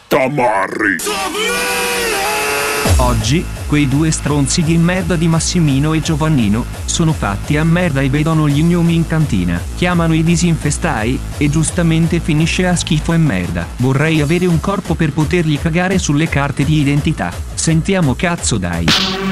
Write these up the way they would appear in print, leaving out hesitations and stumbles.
Tamarri. Oggi, quei due stronzi di merda di Massimino e Giovannino sono fatti a merda e vedono gli gnomi in cantina. Chiamano i disinfestai e giustamente finisce a schifo e merda. Vorrei avere un corpo per potergli cagare sulle carte di identità. Sentiamo cazzo dai.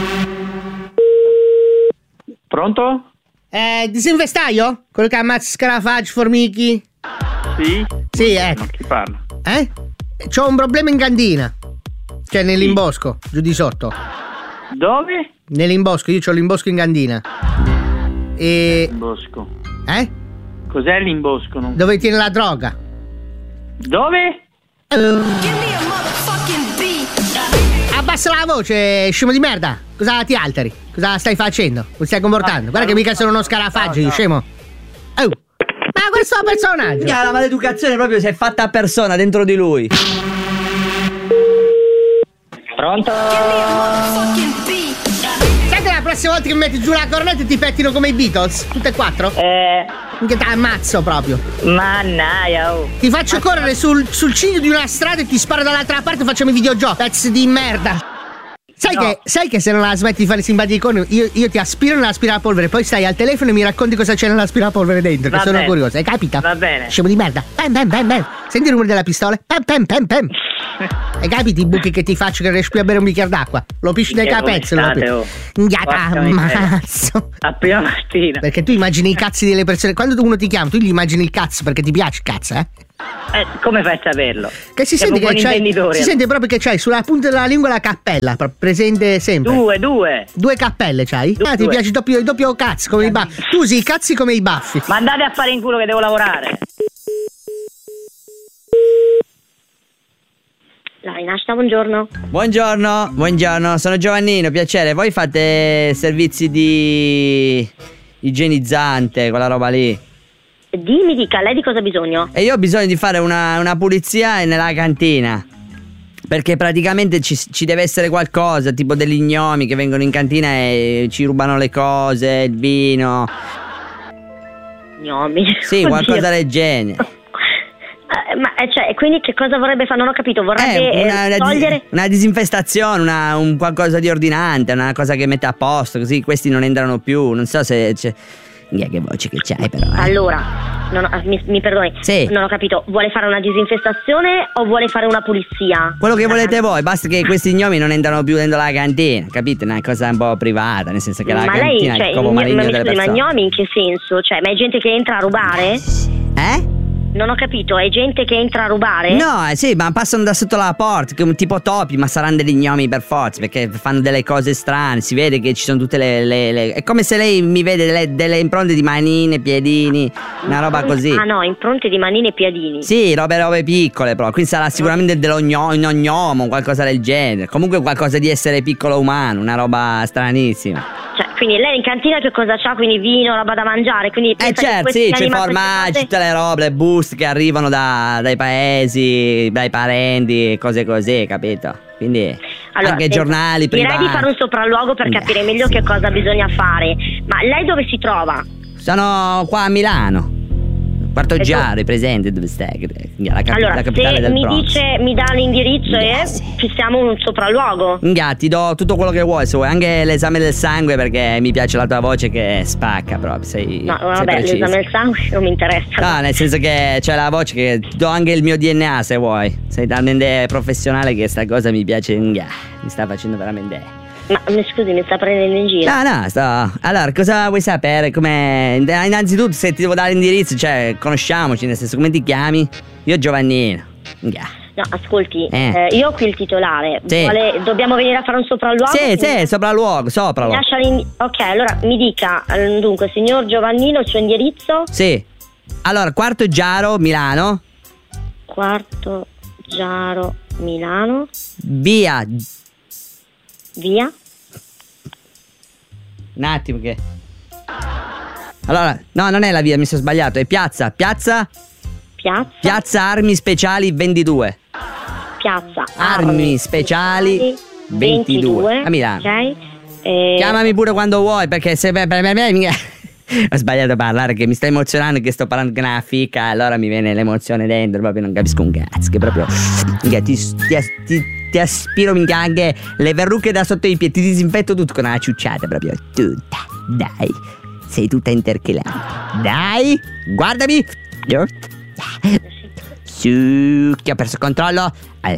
Pronto? Disinfestaio? Quello che ammazza scarafaggi, formichi? Sì? Sì, ecco. Chi parla? C'ho un problema in cantina. Cioè nell'imbosco, giù di sotto. Dove? Nell'imbosco, io c'ho l'imbosco in cantina. E... L'imbosco. Cos'è l'imbosco? Non... Dove tiene la droga. Dove? Abbassa la voce, scemo di merda. Cosa ti alteri? Cosa stai facendo? Come stai comportando? Guarda che mica sono uno scarafaggio, scemo. Oh. Ma questo personaggio. La maleducazione proprio si è fatta a persona dentro di lui. Pronto? Sai che la prossima volta che metti giù la cornetta ti pettino come i Beatles? Tutte e quattro? Che ti ammazzo proprio. Mannaia, oh. Ti faccio correre sul ciglio di una strada e ti sparo dall'altra parte e facciamo i videogiochi. Pezzi di merda. Sai che se non la smetti di fare simpaticone io ti aspiro nell'aspirapolvere, poi stai al telefono e mi racconti cosa c'è nell'aspirapolvere dentro, che sono curioso, hai capito? Va bene. Scemo di merda. Bam bam bam bam. Senti il rumore della pistola? Pam pam pam pam. Hai capito i buchi che ti faccio che riesci più a bere un bicchiere d'acqua? Lo pisci dai capezzoli. Ammazzo. A prima mattina. Perché tu immagini i cazzi delle persone. Quando uno ti chiama, tu gli immagini il cazzo perché ti piace il cazzo, Come fai a saperlo? Che si sente che c'hai. Si sente proprio che c'hai sulla punta della lingua la cappella, presente sempre. Due cappelle c'hai? Ti piace il doppio cazzo come i baffi. Tu usi i cazzi come i baffi. Ma andate a fare in culo che devo lavorare. La Rinascita, buongiorno. Buongiorno, sono Giovannino, piacere. Voi fate servizi di igienizzante, quella roba lì? Mi dica, lei di cosa ha bisogno? E io ho bisogno di fare una pulizia nella cantina. Perché praticamente ci deve essere qualcosa, tipo degli gnomi che vengono in cantina e ci rubano le cose, il vino. Gnomi? Sì, qualcosa del genere. Quindi che cosa vorrebbe fare? Non ho capito, vorrebbe togliere una disinfestazione, un qualcosa di ordinante, una cosa che mette a posto, così questi non entrano più. Non so se c'è. Che voce che c'hai però. Allora, mi perdoni. Sì. Non ho capito, vuole fare una disinfestazione o vuole fare una pulizia? Quello che volete voi, basta che questi gnomi non entrano più dentro la cantina, capite? È una cosa un po' privata, nel senso che la cantina è il covo maligno delle persone. Ma gnomi in che senso? Cioè, ma è gente che entra a rubare? Non ho capito, è gente che entra a rubare? No, sì, ma passano da sotto la porta, tipo topi, ma saranno degli gnomi per forza, perché fanno delle cose strane, si vede che ci sono tutte le... È come se lei mi vede delle impronte di manine, piedini, una roba così. Ah no, impronte di manine e piedini. Sì, robe piccole però, quindi sarà sicuramente dello gnomo, qualcosa del genere. Comunque qualcosa di essere piccolo umano, una roba stranissima. Cioè, quindi lei in cantina che cosa c'ha? Quindi vino, roba da mangiare, quindi certo, sì, c'è formaggi, tutte le robe, le buste che arrivano dai paesi, dai parenti, cose così, capito? Quindi anche giornali privati. Direi di fare un sopralluogo per capire meglio che cosa bisogna fare. Ma lei dove si trova? Sono qua a Milano. Quarto Giaro, presente dove stai? La capitale del Bronx. Se mi dà l'indirizzo e fissiamo un sopralluogo. Ti do tutto quello che vuoi, se vuoi anche l'esame del sangue, perché mi piace la tua voce che spacca proprio. No, vabbè, l'esame del sangue non mi interessa. No, nel senso che c'è la voce che ti do anche il mio DNA se vuoi. Sei talmente professionale che sta cosa mi piace. Mi sta facendo veramente. Ma scusi, mi sta prendendo in giro? No, Allora, cosa vuoi sapere? Innanzitutto, se ti devo dare l'indirizzo, cioè, conosciamoci, nel senso, come ti chiami? Io Giovannino. No, ascolti, io ho qui il titolare. Sì. Dobbiamo venire a fare un sopralluogo? Sì, sopralluogo. Ok, allora mi dica, dunque, signor Giovannino, il suo indirizzo? Sì. Allora, Quarto Giaro, Milano. Quarto Giaro, Milano. Via. Un attimo che. Allora, no, non è la via, mi sono sbagliato, è piazza Armi Speciali 22. Piazza Armi Speciali 22 a Milano. Ok. Chiamami pure quando vuoi, perché se per me Ho sbagliato a parlare, che mi sta emozionando, che sto parlando con una fica, allora mi viene l'emozione dentro, proprio non capisco un cazzo, che proprio ti aspiro minchia anche le verruche da sotto i piedi, ti disinfetto tutto con una ciucciata proprio tutta. Dai, sei tutta intercalata. Dai, guardami. Su, che ho perso controllo.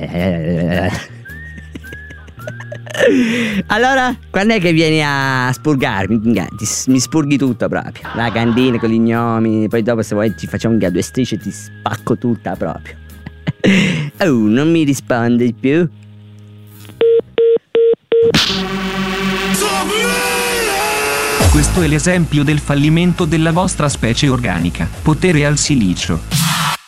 Allora, quando è che vieni a spurgarmi? Mi spurghi tutto proprio. La cantina con gli gnomi. Poi dopo se vuoi ci facciamo due strisce e ti spacco tutta proprio. Oh, non mi rispondi più? Questo è l'esempio del fallimento della vostra specie organica. Potere al silicio.